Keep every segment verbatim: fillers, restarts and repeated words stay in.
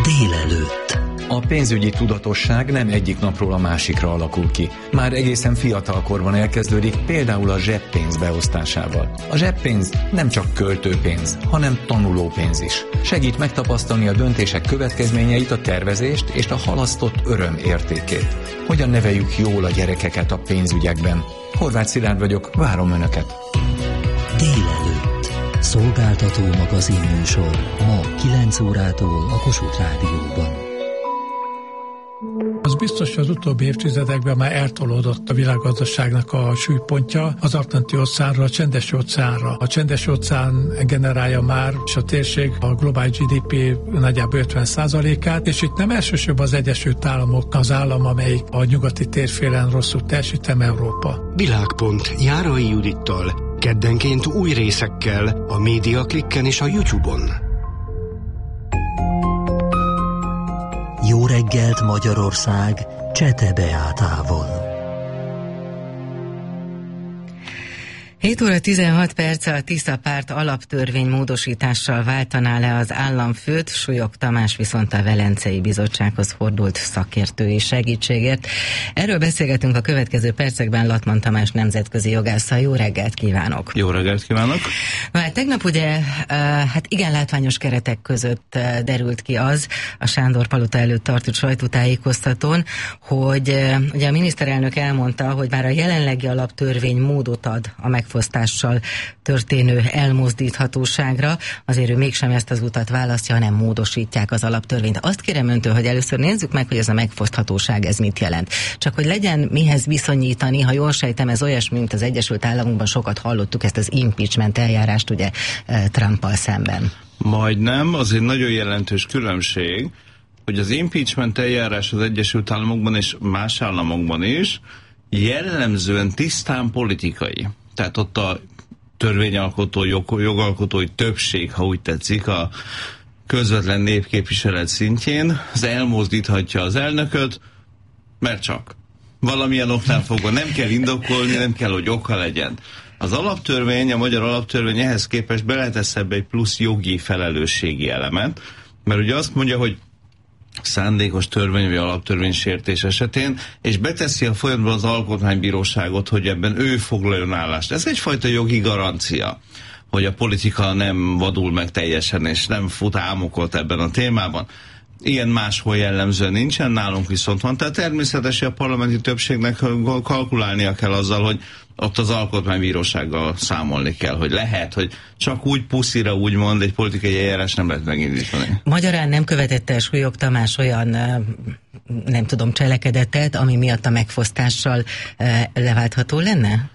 Délelőtt. A pénzügyi tudatosság nem egyik napról a másikra alakul ki. Már egészen fiatal korban elkezdődik, például a zseppénz beosztásával. A zseppénz nem csak költőpénz, hanem tanulópénz is. Segít megtapasztalni a döntések következményeit, a tervezést és a halasztott öröm értékét. Hogyan neveljük jól a gyerekeket a pénzügyekben? Horváth Szilárd vagyok, várom Önöket! Délelőtt. Szolgáltató magazinműsor ma kilenc órától a Kossuth Rádióban. Az biztos, hogy az utóbbi évtizedekben már eltolódott a világgazdaságnak a súlypontja az Atlanti-óceánra, a Csendes-óceánra. A Csendes-óceán generálja már, és a térség a globális gé dé pé nagyjából ötven százalékát, és itt nem elsősorban az Egyesült Államok az állam, amelyik a nyugati térfélen rosszul teljesít, hanem Európa. Világpont Járai Judittal, keddenként új részekkel a Média Klikken és a YouTube-on. Jó reggelt Magyarország, Csete Beátával. hét óra tizenhat perc a Tisza Párt alaptörvény módosítással váltaná le az államfőt, Súlyog Tamás viszont a Velencei Bizottsághoz fordult szakértői segítségért. Erről beszélgetünk a következő percekben Latman Tamás nemzetközi jogásszal. Jó reggelt kívánok! Jó reggelt kívánok! Na, hát tegnap ugye, hát igen látványos keretek között derült ki az, a Sándor palota előtt tartott sajtótájékoztatón, hogy ugye a miniszterelnök elmondta, hogy bár a jelenlegi alaptörvény módot ad a megfosztással történő elmozdíthatóságra, azért ő mégsem ezt az utat választja, hanem módosítják az alaptörvényt. Azt kérem öntől, hogy először nézzük meg, hogy ez a megfoszthatóság ez mit jelent. Csak hogy legyen mihez viszonyítani, ha jól sejtem, ez olyasmi, mint az Egyesült Államokban sokat hallottuk ezt az impeachment eljárást ugye Trumpal szemben. Majdnem, az egy nagyon jelentős különbség, hogy az impeachment eljárás az Egyesült Államokban és más államokban is jellemzően tisztán politikai. Tehát ott a törvényalkotó, jog, jogalkotói többség, ha úgy tetszik, a közvetlen népképviselet szintjén, az elmozdíthatja az elnököt, mert csak. Valamilyen oknál fogva nem kell indokolni, nem kell, hogy oka legyen. Az alaptörvény, a magyar alaptörvény ehhez képest beletesz ebbe egy plusz jogi felelősségi elemet, mert ugye azt mondja, hogy szándékos törvény vagy alaptörvénysértés esetén, és beteszi a folyamatban az alkotmánybíróságot, hogy ebben ő foglaljon állást. Ez egyfajta jogi garancia, hogy a politika nem vadul meg teljesen, és nem fut álmokot ebben a témában. Ilyen máshol jellemzően nincsen, nálunk viszont van. Tehát természetesen a parlamenti többségnek kalkulálnia kell azzal, hogy ott az alkotmánybírósággal számolni kell, hogy lehet, hogy csak úgy puszira úgymond egy politikai eljárás nem lehet megindítani. Magyarán nem követette Súlyog Tamás olyan, nem tudom, cselekedetet, ami miatt a megfosztással leváltható lenne?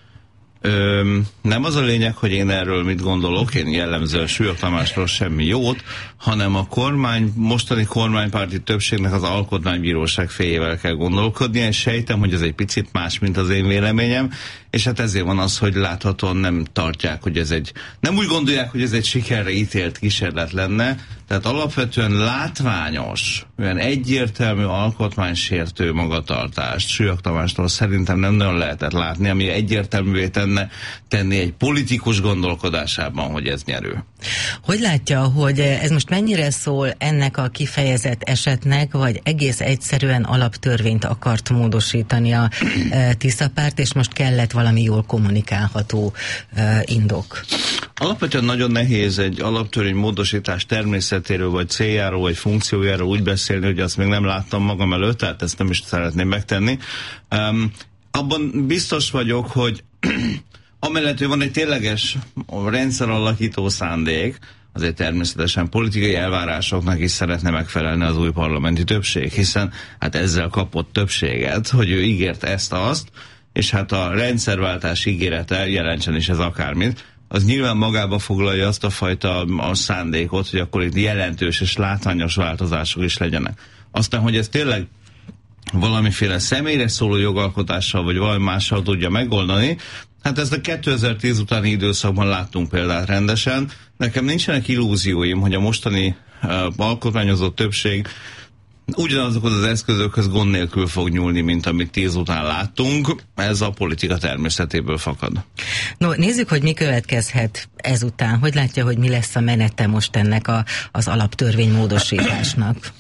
Ö, nem az a lényeg, hogy én erről mit gondolok, én jellemzően Súlyog Tamásról semmi jót, hanem a kormány, mostani kormánypárti többségnek az alkotmánybíróság féljével kell gondolkodni, és sejtem, hogy ez egy picit más, mint az én véleményem, és hát ezért van az, hogy láthatóan nem tartják, hogy ez egy, nem úgy gondolják, hogy ez egy sikerre ítélt kísérlet lenne, tehát alapvetően látványos, olyan egyértelmű alkotmánysértő magatartást Súlyog Tamástól szerintem nem nagyon lehetett látni, ami egyértelművé tenne tenni egy politikus gondolkodásában, hogy ez nyerő. Hogy látja, hogy ez most mennyire szól ennek a kifejezett esetnek, vagy egész egyszerűen alaptörvényt akart módosítani a e, Tisza Párt, és most kellett valami jól kommunikálható e, indok? Alapvetően nagyon nehéz egy alaptörvény módosítás természetéről, vagy céljáról, vagy funkciójáról úgy beszélni, hogy azt még nem láttam magam előtt, tehát ezt nem is szeretném megtenni. Um, abban biztos vagyok, hogy amellett, hogy van egy tényleges rendszeralakító szándék, azért természetesen politikai elvárásoknak is szeretne megfelelni az új parlamenti többség, hiszen hát ezzel kapott többséget, hogy ő ígért ezt-azt, és hát a rendszerváltás ígérete, jelentsen is ez akármit, az nyilván magába foglalja azt a fajta a szándékot, hogy akkor itt jelentős és látványos változások is legyenek. Aztán, hogy ez tényleg valamiféle személyre szóló jogalkotással, vagy valami mással tudja megoldani, hát ezt a kétezer-tíz utáni időszakban láttunk példát rendesen. Nekem nincsenek illúzióim, hogy a mostani uh, alkotmányozó többség ugyanazokhoz az eszközökhöz gond nélkül fog nyúlni, mint amit tíz után láttunk. Ez a politika természetéből fakad. No, nézzük, hogy mi következhet ezután. Hogy látja, hogy mi lesz a menete most ennek a, az alaptörvény módosításnak?